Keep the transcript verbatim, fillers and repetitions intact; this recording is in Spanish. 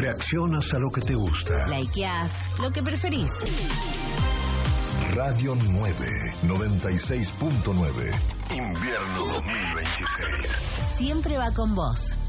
Reaccionas a lo que te gusta. Likeás lo que preferís. Radio nueve, noventa y seis punto nueve. Invierno dos mil veintiséis. Siempre va con vos.